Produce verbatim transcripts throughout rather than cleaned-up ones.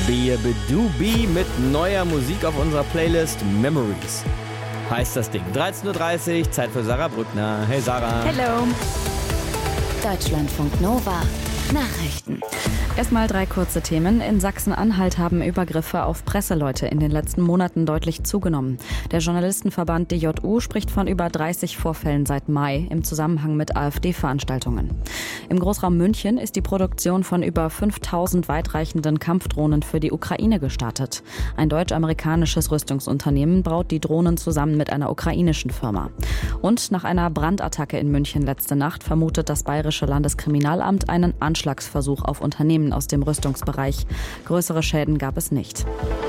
Beabadoobie mit neuer Musik auf unserer Playlist Memories. Heißt das Ding. dreizehn Uhr dreißig, Zeit für Sarah Brückner. Hey Sarah. Hello. Deutschlandfunk Nova. Nachrichten. Erstmal drei kurze Themen. In Sachsen-Anhalt haben Übergriffe auf Presseleute in den letzten Monaten deutlich zugenommen. Der Journalistenverband D J U spricht von über dreißig Vorfällen seit Mai im Zusammenhang mit AfD-Veranstaltungen. Im Großraum München ist die Produktion von über fünftausend weitreichenden Kampfdrohnen für die Ukraine gestartet. Ein deutsch-amerikanisches Rüstungsunternehmen baut die Drohnen zusammen mit einer ukrainischen Firma. Und nach einer Brandattacke in München letzte Nacht vermutet das Bayerische Landeskriminalamt einen Anschlagsversuch auf Unternehmen aus dem Rüstungsbereich. Größere Schäden gab es nicht.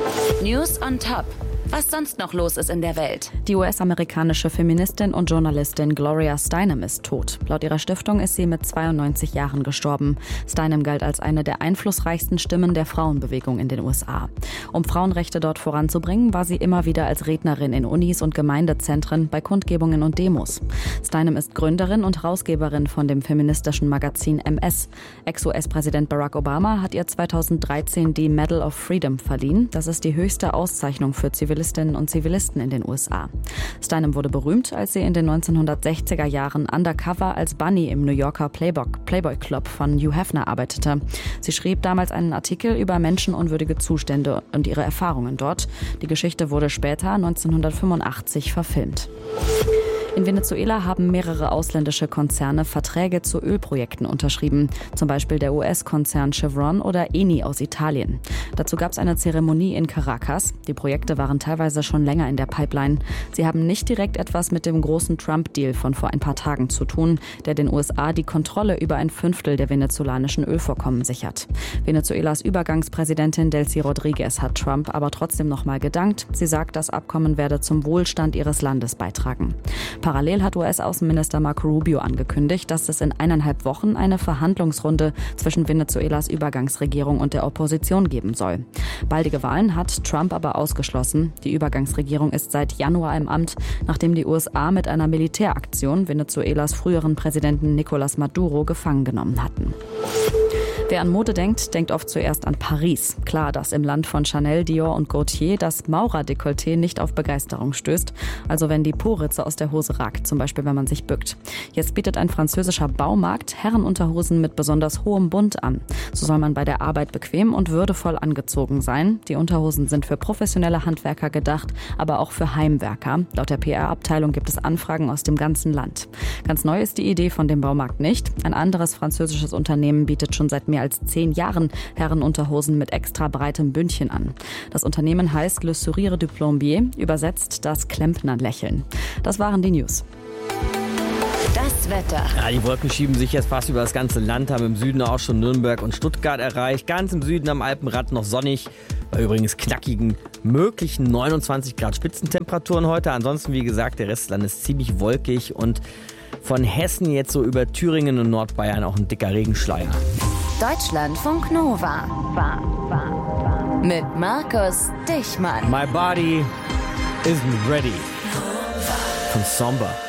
News on Top. Was sonst noch los ist in der Welt? Die U S-amerikanische Feministin und Journalistin Gloria Steinem ist tot. Laut ihrer Stiftung ist sie mit zweiundneunzig Jahren gestorben. Steinem galt als eine der einflussreichsten Stimmen der Frauenbewegung in den U S A. Um Frauenrechte dort voranzubringen, war sie immer wieder als Rednerin in Unis und Gemeindezentren, bei Kundgebungen und Demos. Steinem ist Gründerin und Herausgeberin von dem feministischen Magazin M S. Ex-U S-Präsident Barack Obama hat ihr zweitausenddreizehn die Medal of Freedom verliehen. Das ist die höchste Auszeichnung für Zivilistinnen und Zivilisten in den U S A. Steinem wurde berühmt, als sie in den neunzehnhundertsechziger Jahren undercover als Bunny im New Yorker Playboy, Playboy Club von Hugh Hefner arbeitete. Sie schrieb damals einen Artikel über menschenunwürdige Zustände und ihre Erfahrungen dort. Die Geschichte wurde später neunzehnhundertfünfundachtzig verfilmt. In Venezuela haben mehrere ausländische Konzerne Verträge zu Ölprojekten unterschrieben, zum Beispiel der U S-Konzern Chevron oder Eni aus Italien. Dazu gab es eine Zeremonie in Caracas. Die Projekte waren teilweise schon länger in der Pipeline. Sie haben nicht direkt etwas mit dem großen Trump-Deal von vor ein paar Tagen zu tun, der den U S A die Kontrolle über ein Fünftel der venezolanischen Ölvorkommen sichert. Venezuelas Übergangspräsidentin Delcy Rodriguez hat Trump aber trotzdem nochmal gedankt. Sie sagt, das Abkommen werde zum Wohlstand ihres Landes beitragen. Parallel hat U S-Außenminister Marco Rubio angekündigt, dass es in eineinhalb Wochen eine Verhandlungsrunde zwischen Venezuelas Übergangsregierung und der Opposition geben soll. Baldige Wahlen hat Trump aber ausgeschlossen. Die Übergangsregierung ist seit Januar im Amt, nachdem die U S A mit einer Militäraktion Venezuelas früheren Präsidenten Nicolás Maduro gefangen genommen hatten. Wer an Mode denkt, denkt oft zuerst an Paris. Klar, dass im Land von Chanel, Dior und Gaultier das Maurer-Dekolleté nicht auf Begeisterung stößt. Also wenn die Po-Ritze aus der Hose ragt, zum Beispiel wenn man sich bückt. Jetzt bietet ein französischer Baumarkt Herrenunterhosen mit besonders hohem Bund an. So soll man bei der Arbeit bequem und würdevoll angezogen sein. Die Unterhosen sind für professionelle Handwerker gedacht, aber auch für Heimwerker. Laut der P R-Abteilung gibt es Anfragen aus dem ganzen Land. Ganz neu ist die Idee von dem Baumarkt nicht. Ein anderes französisches Unternehmen bietet schon seit mehr als zehn Jahren Herrenunterhosen mit extra breitem Bündchen an. Das Unternehmen heißt Le Sourire du Plombier, übersetzt das Klempnerlächeln. Das waren die News. Das Wetter. Ja, die Wolken schieben sich jetzt fast über das ganze Land, haben im Süden auch schon Nürnberg und Stuttgart erreicht. Ganz im Süden am Alpenrand noch sonnig, bei übrigens knackigen möglichen neunundzwanzig Grad Spitzentemperaturen heute. Ansonsten, wie gesagt, der Rest des Landes ziemlich wolkig und von Hessen jetzt so über Thüringen und Nordbayern auch ein dicker Regenschleier. Deutschlandfunk Nova. War, war, war. Mit Markus Dichmann. My body isn't ready. Von Somber.